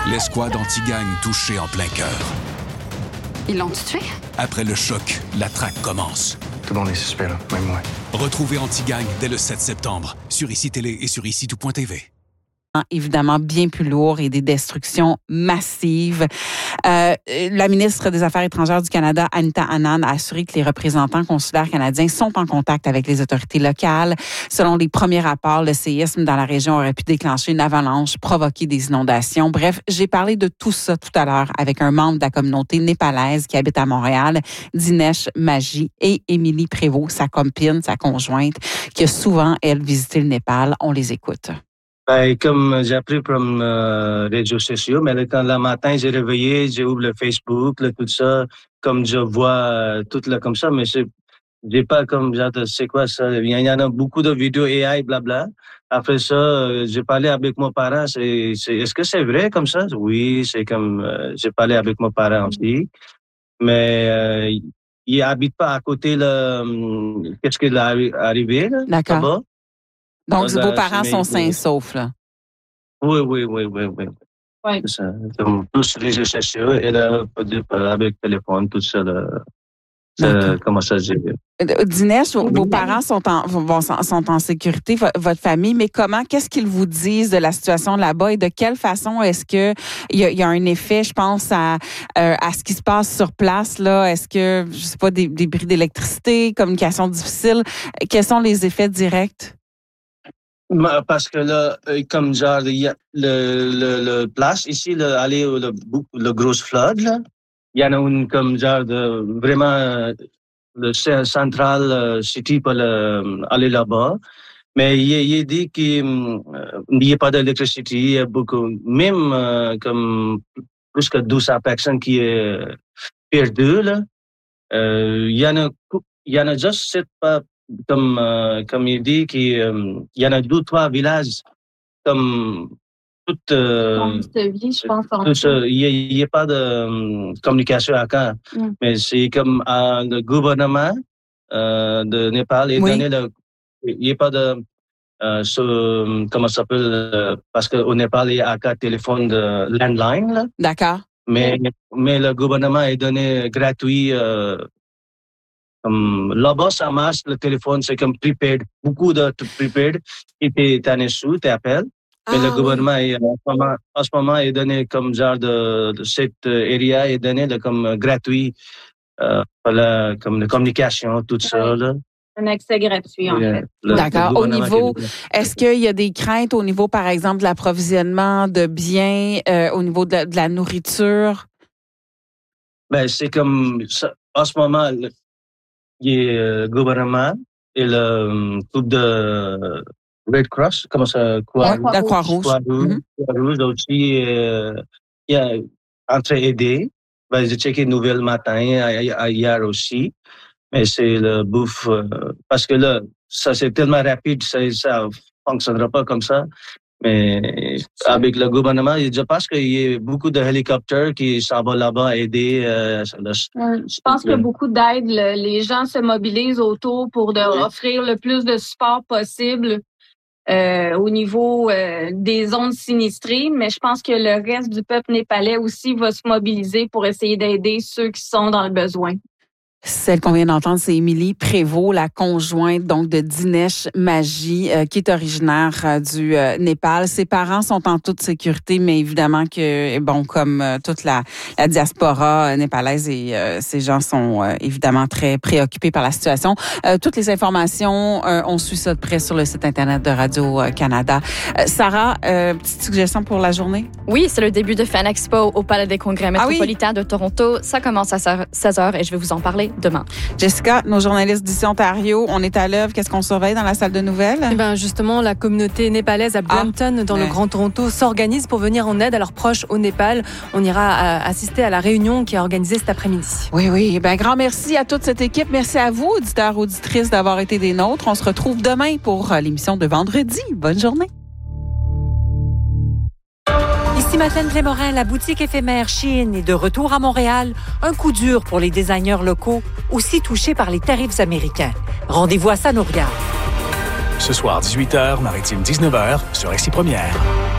L'escouade anti-gang touchée en plein cœur. Ils l'ont tué? Après le choc, la traque commence. Tout le monde est suspect, là, même moi. Retrouvez Anti-Gang dès le 7 septembre sur ICI Télé et sur ICI-tout.tv. Évidemment bien plus lourd et des destructions massives. La ministre des Affaires étrangères du Canada, Anita Anand, a assuré que les représentants consulaires canadiens sont en contact avec les autorités locales. Selon les premiers rapports, le séisme dans la région aurait pu déclencher une avalanche, provoquer des inondations. Bref, j'ai parlé de tout ça tout à l'heure avec un membre de la communauté népalaise qui habite à Montréal, Dinesh Maggi, et Émilie Prévost, sa copine, sa conjointe, qui a souvent, elle, visité le Népal. On les écoute. Ben, comme j'ai appris par réseaux sociaux, mais là, quand le matin, j'ai réveillé, j'ai ouvert le Facebook, là, tout ça, comme je vois tout là comme ça, mais j'ai pas comme, genre, c'est quoi ça? Il y en a beaucoup de vidéos AI, blabla. Après ça, j'ai parlé avec mes parents, est-ce que c'est vrai comme ça? Oui, c'est comme, j'ai parlé avec mes parents aussi, mais ils habitent pas à côté, là, qu'est-ce qui est arrivé, là? D'accord. Là-bas. Donc, vos parents sont sains et saufs, là? Oui. Oui. C'est ça. Comme tous les réseaux sociaux, et là, avec le téléphone, tout ça, là. Comment ça se dit? Dinesh, vos parents sont en sécurité, votre famille, mais qu'est-ce qu'ils vous disent de la situation là-bas et de quelle façon est-ce que il y a un effet, je pense, à ce qui se passe sur place, là? Est-ce que, je sais pas, des bris d'électricité, communication difficile? Quels sont les effets directs? Parce que là, comme genre, il y a le place ici, le gros flood, là. Il y en a une comme genre de vraiment le central city pour aller là-bas. Mais il dit qu'il n'y a pas d'électricité, il y a beaucoup, même comme plus que 200 personnes qui est perdues, là. Il y en a juste 7 comme il dit qu'il y en a 2-3 villages comme toute je pense. il n'y a pas de communication à quand, mais c'est comme le gouvernement de Népal est donné il n'y a pas de comment ça s'appelle, parce qu'au Népal il y a un téléphone de landline là. D'accord. Mais le gouvernement est donné gratuit. Là-bas, ça marche, le téléphone, c'est comme prepaid. Beaucoup de prepaid. Et t'en es sous, t'appelles. Mais le gouvernement, en ce moment, est donné comme genre de cette area, est donné comme gratuit, comme la communication, tout ça, là. Un accès gratuit, en fait. D'accord. Au niveau, est-ce qu'il y a des craintes au niveau, par exemple, de l'approvisionnement de biens, au niveau de la nourriture? Ben, c'est comme ça. En ce moment, il y a le gouvernement et le groupe de Red Cross, comment ça? La Croix-Rouge. Croix-Rouge aussi, il y a entre aider. Ben, j'ai checké les nouvelles matin, hier aussi. Mais c'est le bouffe, parce que là, ça c'est tellement rapide, ça fonctionnera pas comme ça. Mais avec le gouvernement, je pense qu'il y a beaucoup de hélicoptères qui s'en vont là-bas aider. Je pense qu'il y a beaucoup d'aide. Les gens se mobilisent autour pour offrir le plus de support possible au niveau des zones sinistrées. Mais je pense que le reste du peuple népalais aussi va se mobiliser pour essayer d'aider ceux qui sont dans le besoin. Celle qu'on vient d'entendre, c'est Émilie Prévost, la conjointe donc de Dinesh Maggi, qui est originaire du Népal. Ses parents sont en toute sécurité, mais évidemment que, bon, comme toute la diaspora népalaise, et ces gens sont évidemment très préoccupés par la situation. Toutes les informations, on suit ça de près sur le site Internet de Radio-Canada. Sarah, petite suggestion pour la journée? Oui, c'est le début de Fan Expo au Palais des Congrès métropolitain de Toronto. Ça commence à 16h et je vais vous en parler demain. Jessica, nos journalistes d'ici Ontario, on est à l'œuvre. Qu'est-ce qu'on surveille dans la salle de nouvelles? Eh bien, justement, la communauté népalaise à Brampton, dans le Grand Toronto, s'organise pour venir en aide à leurs proches au Népal. On ira assister à la réunion qui est organisée cet après-midi. Oui. Ben, grand merci à toute cette équipe. Merci à vous, auditeurs, auditrices, d'avoir été des nôtres. On se retrouve demain pour l'émission de vendredi. Bonne journée. Ici Madeleine Clémorin, la boutique éphémère Shein est de retour à Montréal. Un coup dur pour les designers locaux, aussi touchés par les tarifs américains. Rendez-vous à Ça nous regarde. Ce soir, 18h, Maritime 19h, sur ICI Première.